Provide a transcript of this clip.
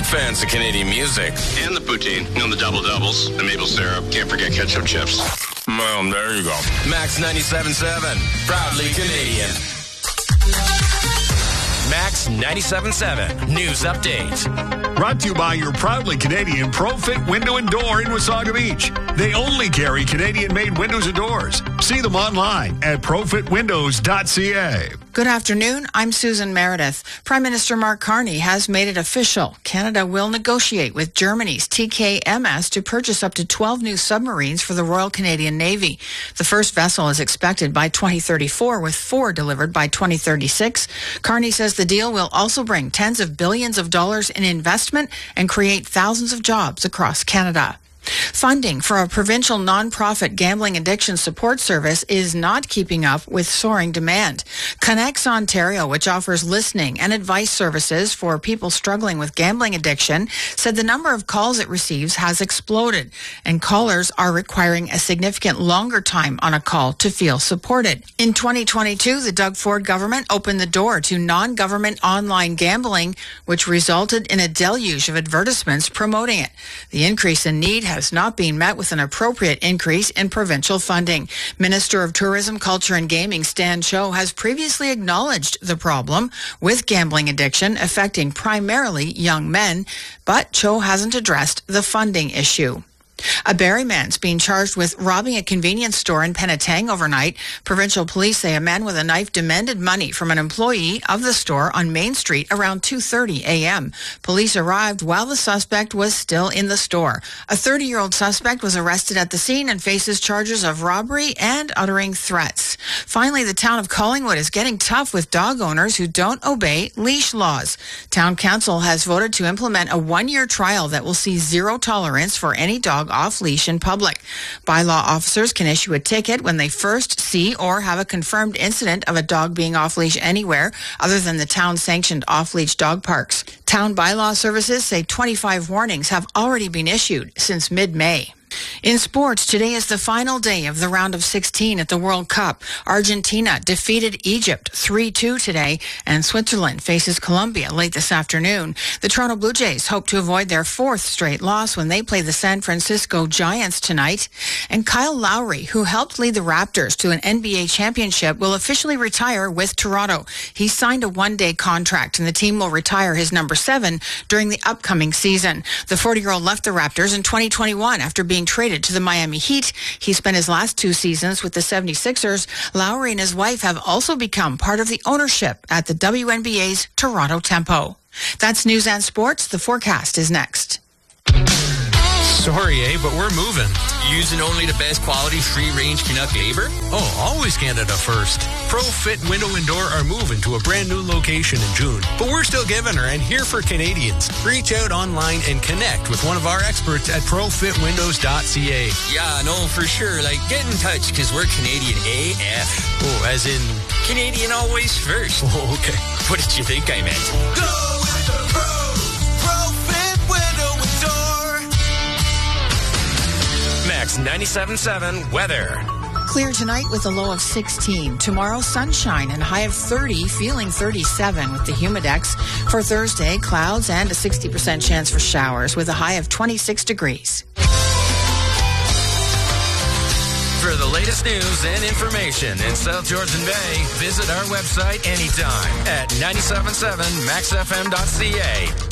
big fans of Canadian music. And the poutine. The double-doubles, the maple syrup. Can't forget ketchup chips. Well, there you go. Max 97.7. Proudly Canadian. Max 97.7. News update. Brought to you by your proudly Canadian ProFit Window and Door in Wasaga Beach. They only carry Canadian-made windows and doors. See them online at profitwindows.ca. Good afternoon. I'm Susan Meredith. Prime Minister Mark Carney has made it official. Canada will negotiate with Germany's TKMS to purchase up to 12 new submarines for the Royal Canadian Navy. The first vessel is expected by 2034, with 4 delivered by 2036. Carney says the deal will also bring tens of billions of dollars in investment and create thousands of jobs across Canada. Funding for a provincial nonprofit gambling addiction support service is not keeping up with soaring demand. Connects Ontario, which offers listening and advice services for people struggling with gambling addiction, said the number of calls it receives has exploded, and callers are requiring a significant longer time on a call to feel supported. In 2022, the Doug Ford government opened the door to non-government online gambling, which resulted in a deluge of advertisements promoting it. The increase in need has not been met with an appropriate increase in provincial funding. Minister of Tourism, Culture and Gaming Stan Cho has previously acknowledged the problem with gambling addiction affecting primarily young men, but Cho hasn't addressed the funding issue. A Barrie man's being charged with robbing a convenience store in Penetang overnight. Provincial police say a man with a knife demanded money from an employee of the store on Main Street around 2:30 a.m. Police arrived while the suspect was still in the store. A 30-year-old suspect was arrested at the scene and faces charges of robbery and uttering threats. Finally, the town of Collingwood is getting tough with dog owners who don't obey leash laws. Town Council has voted to implement a 1-year trial that will see zero tolerance for any dog off-leash in public. Bylaw officers can issue a ticket when they first see or have a confirmed incident of a dog being off-leash anywhere other than the town-sanctioned off-leash dog parks. Town bylaw services say 25 warnings have already been issued since mid-May. In sports, today is the final day of the round of 16 at the World Cup. Argentina defeated Egypt 3-2 today, and Switzerland faces Colombia late this afternoon. The Toronto Blue Jays hope to avoid their 4th straight loss when they play the San Francisco Giants tonight. And Kyle Lowry, who helped lead the Raptors to an NBA championship, will officially retire with Toronto. He signed a 1-day contract, and the team will retire his number 7 during the upcoming season. The 40-year-old left the Raptors in 2021 after being traded to the Miami Heat. He spent his last 2 seasons with the 76ers. Lowry and his wife have also become part of the ownership at the WNBA's Toronto Tempo. That's news and sports. The forecast is next. Sorry, but we're moving. Using only the best quality free-range Canuck labor? Oh, always Canada first. ProFit Window and Door are moving to a brand new location in June. But we're still giving her and here for Canadians. Reach out online and connect with one of our experts at profitwindows.ca. Yeah, no, for sure. Get in touch because we're Canadian AF. Oh, as in? Canadian always first. Oh, okay. What did you think I meant? Go with the ProFit Window and Door. Max 97.7 weather. Clear tonight with a low of 16. Tomorrow, sunshine and high of 30, feeling 37 with the Humidex. For Thursday, clouds and a 60% chance for showers with a high of 26 degrees. For the latest news and information in South Georgian Bay, visit our website anytime at 97.7maxfm.ca